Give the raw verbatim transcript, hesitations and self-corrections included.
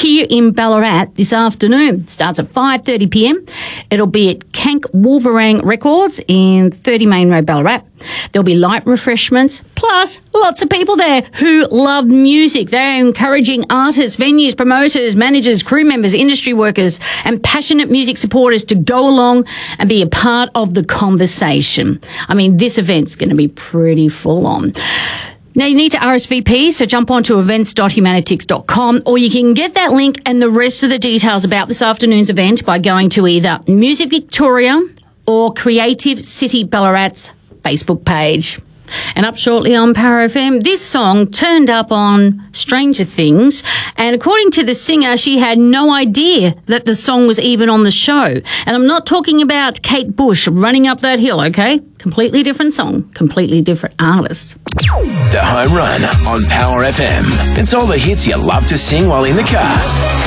here in Ballarat this afternoon. Starts at five thirty p m. It'll be at Kank Wolverang Records in thirty Main Road, Ballarat. There'll be light refreshments, plus lots of people there who love music. They're encouraging artists, venues, promoters, managers, crew members, industry workers, and passionate music supporters to go along and be a part of the conversation. I mean, this event's going to be pretty full on. Now, you need to R S V P, so jump on to events dot humanitix dot com, or you can get that link and the rest of the details about this afternoon's event by going to either Music Victoria or Creative City Ballarat's Facebook page. And up shortly on Power F M, this song turned up on Stranger Things, and according to the singer, she had no idea that the song was even on the show. And I'm not talking about Kate Bush, Running Up That Hill, okay? Completely different song, completely different artist. The Home Run on Power F M. It's all the hits you love to sing while in the car.